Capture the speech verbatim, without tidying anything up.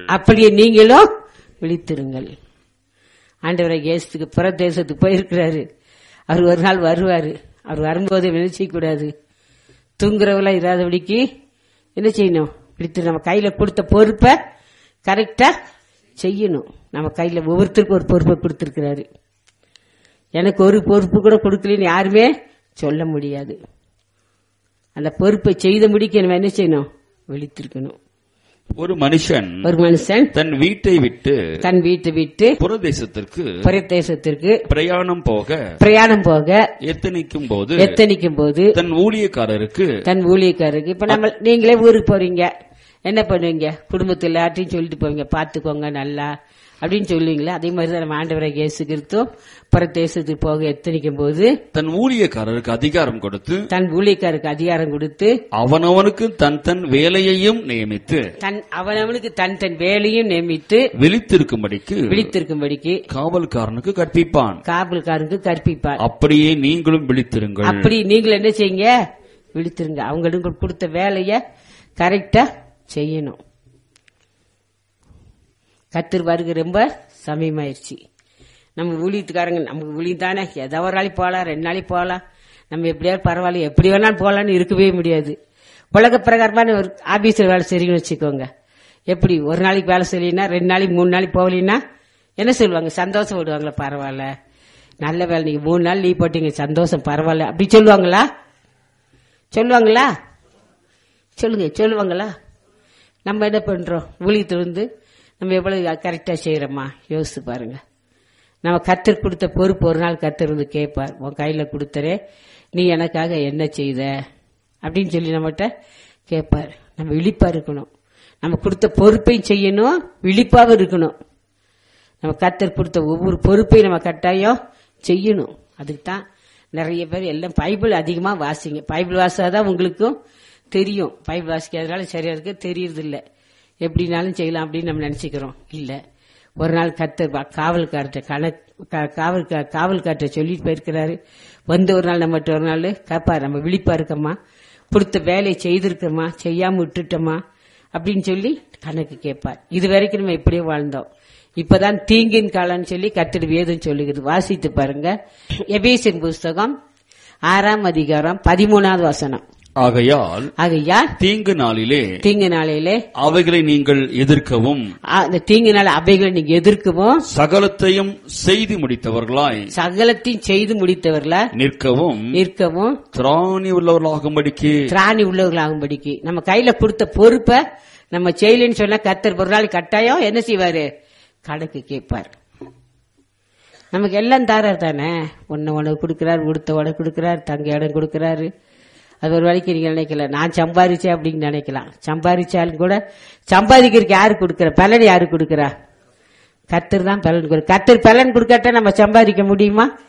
அப்படியே நீங்களும் விழித்திருங்கள். ஆண்டவரை இயேசுக்கு புற தேசத்துக்கு போயிருக்கிறாரு. அவர் ஒரு நாள் வருவாரு. அவர் வரும்போது நினைச்சிக்க கூடாது. தூங்குறவளா இராதபடிக்கு என்ன செய்யணும்? விழித்து நம்ம கையில கொடுத்த பொறுப்பை கரெக்டா செய்யணும். நம்ம கையில ஒவ்வொருத்தருக்கும் ஒரு பொறுப்பை கொடுத்திருக்கிறாரு. எனக்கு ஒரு பொறுப்பு கூட கொடுக்கலன்னு யாருமே சொல்ல முடியாது. அந்த பொறுப்பை செய்த முடிக்க நம்ம என்ன செய்யணும்? விழித்திருக்கணும். ஒரு மனுஷன் ஒரு மனுஷன் தன் வீட்டை விட்டு தன் வீட்டை விட்டு புறதேசத்திற்கு பிரதேசத்திற்கு பிரயாணம் போக பிரயாணம் போக எத்தனிக்கும் போது எத்தனிக்கும் போது தன் ஊழியக்காரருக்கு தன் ஊழியக்காரருக்கு இப்ப நம்ம நீங்களே ஊருக்கு போறீங்க, என்ன பண்ணுவீங்க? குடும்பத்தில் எல்லாத்தையும் சொல்லிட்டு போவீங்க, பாத்துக்கோங்க நல்லா அப்படின்னு சொல்லுவீங்களா? அதே மாதிரிதான் நம்ம ஆண்டவரை இயேசு கிறிஸ்துவும் பிரதேசத்துக்கு போக எத்தனிக்கும் போது தன் ஊழியக்காரருக்கு அதிகாரம் கொடுத்து தன் ஊழியக்காரருக்கு அதிகாரம் கொடுத்து அவனவனுக்கு தன் தன் வேலையையும் நியமித்து தன் அவனவனுக்கு தன் தன் வேலையும் நியமித்து விழித்திருக்கும்படிக்கு விழித்திருக்கும்படிக்கு காவல்காரனுக்கு கற்பிப்பான். காவல்காரனுக்கு கற்பிப்பார். அப்படியே நீங்களும் விழித்திருங்கள். அப்படி நீங்கள் என்ன செய்யுங்க? விழித்திருங்க. அவங்களுக்கு கொடுத்த வேலைய கரெக்டா செய்யணும். கர்த்தர் வருகை ரொம்ப சமயமாயிருச்சு. நம்ம ஊழியத்துக்காரங்க நமக்கு ஊழியம் தானே, ஏதோ ஒரு நாளைக்கு போகலாம், ரெண்டு நாளைக்கு போகலாம், நம்ம எப்படியாவது பரவாயில்ல, எப்படி வேணாலும் போகலான்னு இருக்கவே முடியாது. உலக பிரகாரமான ஒரு ஆபீஸ்ல வேலை செய்யணும்னு வச்சுக்கோங்க. எப்படி ஒரு நாளைக்கு வேலை செய்யலைன்னா, ரெண்டு நாளைக்கு மூணு நாளைக்கு போகலைன்னா என்ன சொல்லுவாங்க? சந்தோஷம் விடுவாங்களா? பரவாயில்ல, நல்ல வேலை, நீங்க மூணு நாள் லீவ் போட்டீங்க, சந்தோஷம், பரவாயில்ல அப்படி சொல்லுவாங்களா? சொல்லுவாங்களா? சொல்லுங்க, சொல்லுவாங்களா? நம்ம என்ன பண்றோம்? ஊழியத்துல இருந்து நம்ம எவ்வளவு கரெக்டா செய்யறோமா? யோசிச்சு பாருங்க. நம்ம கர்த்தர் கொடுத்த பொறுப்பு ஒரு நாள் கர்த்தர் வந்து கேட்பார், உன் கையில கொடுத்தரே, நீ எனக்காக என்ன செய்த அப்படின்னு சொல்லி நம்மகிட்ட கேட்பார். நம்ம விழிப்பா இருக்கணும். நம்ம கொடுத்த பொறுப்பையும் செய்யணும், விழிப்பாவும் இருக்கணும். நம்ம கர்த்தர் கொடுத்த ஒவ்வொரு பொறுப்பையும் நம்ம கட்டாயம் செய்யணும். அதுக்கு தான் நிறைய பேர் எல்லாம் பைபிள் அதிகமா வாசிங்க. பைபிள் வாசாதான் உங்களுக்கும் தெரியும். பைபிள் வாசிக்கிறதுனால சரியா இருக்கு தெரியறது இல்ல. எப்படினாலும் செய்யலாம் அப்படின்னு நம்ம நினைச்சுக்கிறோம். இல்ல, ஒரு நாள் கர்த்தர் காவல்கார்ட்ட கணக்கு காவல் காவல்கார்ட்ட சொல்லிட்டு போயிருக்கிறாரு. வந்து ஒரு நாள் நம்ம ஒரு நாள் கேப்பாரு, நம்ம விழிப்பா இருக்கமா, கொடுத்த வேலையை செய்திருக்கோமா, செய்யாம விட்டுட்டோமா அப்படின்னு சொல்லி கணக்கு கேட்பார். இது வரைக்கும் நம்ம இப்படியே வாழ்ந்தோம். இப்பதான் தீங்கின் காலம்னு சொல்லி கர்த்தர் வேதம் சொல்லுகிறது. வாசித்து பாருங்க. எபேசியர் புஸ்தகம் ஆறாம் அதிகாரம் பதிமூணாவது வசனம். ஆகையால் ஆகையால் தீங்கு நாளிலே தீங்கு நாளிலே அவைகளை நீங்கள் எதிர்க்கவும், அந்த தீங்கு நாள் அவைகளை நீங்க எதிர்க்கவும், சகலத்தையும் செய்து முடித்தவர்களாய் சகலத்தையும் செய்து முடித்தவர்களா நிற்கவும் நிற்கவும் திராணி உள்ளவர்களாகும்படிக்கு திராணி உள்ளவர்களாகும்படிக்கு நம்ம கையில கொடுத்த பொறுப்பை நம்ம செய்யலன்னு சொன்னா கர்த்தர் ஒரு நாள் கட்டாயம் என்ன செய்வாரு? கணக்கு கேட்பார். நமக்கு எல்லாம் தாரார் தானே. ஒன்னு உனக்கு கொடுக்கிறார், உடுத்த உனக்கு கொடுக்கிறார், தங்க இடம் கொடுக்கிறாரு. அது ஒரு வரைக்கும் நீங்க நினைக்கல, நான் சம்பாதிச்சேன் அப்படின்னு நினைக்கலாம். சம்பாதிச்சாலும் கூட சம்பாதிக்கிறதுக்கு யாரு கொடுக்கற? பலன் யாரு கொடுக்கறா? கர்த்தர் தான் பலன் கொடுக்க. கர்த்தர் பலன் கொடுக்காட்டா நம்ம சம்பாதிக்க முடியுமா?